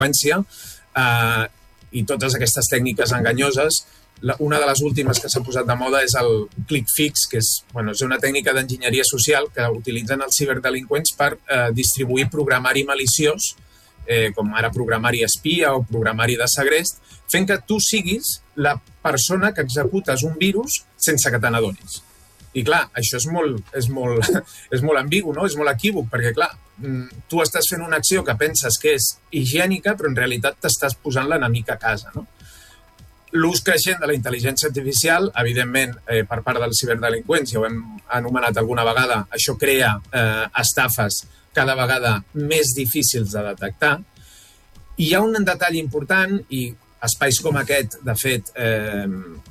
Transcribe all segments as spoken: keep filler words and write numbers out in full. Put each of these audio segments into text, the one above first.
delinqüència, eh, i totes aquestes tècniques enganyoses. Una de les últimes que s'ha posat de moda és el click fix, que és, bueno, és una tècnica d'enginyeria social que utilitzen els ciberdelinqüents per eh, distribuir programari maliciós, eh, com ara programari espia o programari de segrest, fent que tu siguis la persona que executes un virus sense que te n'adonis. I clar, això és molt, és molt, és molt ambigu, no? És molt equívoc, perquè clar, tu estàs fent una acció que penses que és higiènica, però en realitat t'estàs posant l'enemic a casa, no? L'ús creixent de la intel·ligència artificial, evidentment, eh, per part dels ciberdelinqüents, ja ho hem anomenat alguna vegada, això crea eh, estafes cada vegada més difícils de detectar. I hi ha un detall important, i espais com aquest, de fet, eh,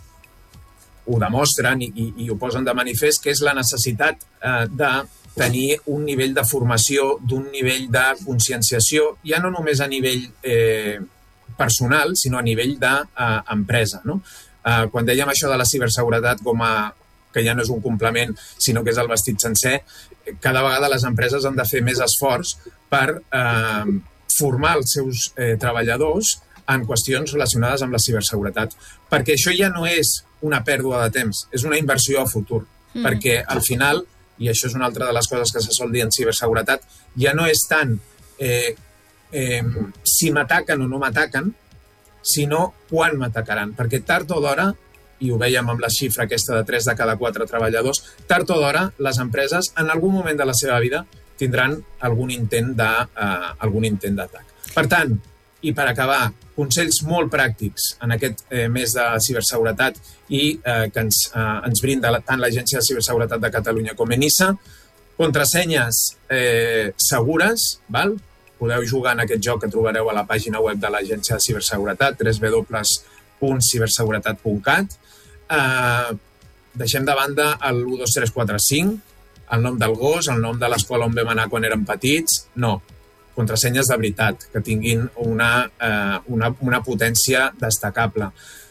ho demostren i, i, i ho posen de manifest, que és la necessitat eh, de tenir un nivell de formació, d'un nivell de conscienciació, ja no només a nivell eh, personal, sinó a nivell d'empresa. No? Eh, quan dèiem això de la ciberseguretat com a que ja no és un complement, sinó que és el vestit sencer, cada vegada les empreses han de fer més esforç per eh, formar els seus eh, treballadors en qüestions relacionades amb la ciberseguretat. Perquè això ja no és una pèrdua de temps, és una inversió a futur. Mm. Perquè al final, i això és una altra de les coses que se sol dir en ciberseguretat, ja no és tant eh, eh, si m'ataquen o no m'ataquen, sinó quan m'atacaran. Perquè tard o d'hora, i ho vèiem amb la xifra aquesta de tres de cada quatre treballadors, tard o d'hora les empreses en algun moment de la seva vida tindran algun intent de, eh, algun intent d'atac. Per tant, i per acabar, consells molt pràctics en aquest eh, mes de ciberseguretat i eh, que ens, eh, ens brinda tant l'Agència de Ciberseguretat de Catalunya com ENISA. Contrasenyes eh, segures, val? Podeu jugar en aquest joc que trobareu a la pàgina web de l'Agència de Ciberseguretat, w w w punt ciberseguretat punt cat. Eh, deixem de banda el u dos tres quatre cinc, el nom del gos, el nom de l'escola on vam anar quan érem petits. No, contrasenyes de veritat, que tinguin una, eh, una, una potència destacable.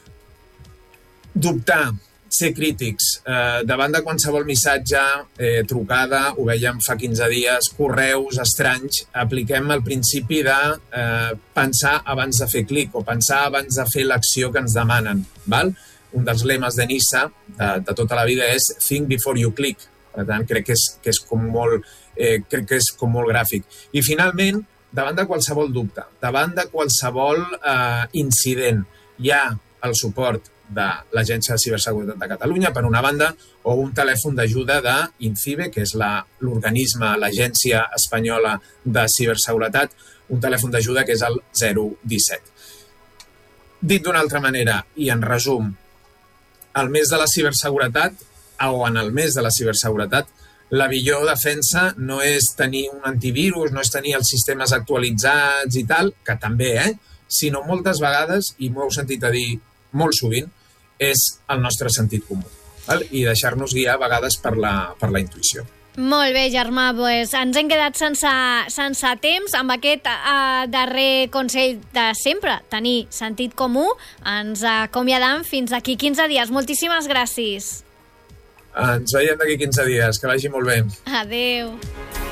Dubtar, ser crítics, eh, davant de qualsevol missatge, eh, trucada, ho vèiem fa quinze dies, correus estranys, apliquem el principi de eh, pensar abans de fer clic o pensar abans de fer l'acció que ens demanen. Val? Un dels lemes d'ENISA de, de tota la vida és think before you click. Per tant, crec que és, que és, com, molt, eh, crec que és com molt gràfic. I finalment, davant de qualsevol dubte, davant de qualsevol eh, incident, hi ha el suport de l'Agència de Ciberseguretat de Catalunya, per una banda, o un telèfon d'ajuda d'INCIBE, que és l'organisme, l'Agència Espanyola de Ciberseguretat, un telèfon d'ajuda que és el zero disset. Dit d'una altra manera, i en resum, el mes de la ciberseguretat, o en el mes de la ciberseguretat, la millor defensa no és tenir un antivirus, no és tenir els sistemes actualitzats i tal, que també, eh? Sinó moltes vegades, i m'ho heu sentit a dir molt sovint, és el nostre sentit comú, val? I deixar-nos guiar a vegades per la, per la intuïció. Molt bé, Germà, pues ens hem quedat sense, sense temps amb aquest uh, darrer consell de sempre, tenir sentit comú. Ens acomiadam fins d'aquí quinze dies. Moltíssimes gràcies. Ens veiem d'aquí quinze dies. Que vagi molt bé. Adéu.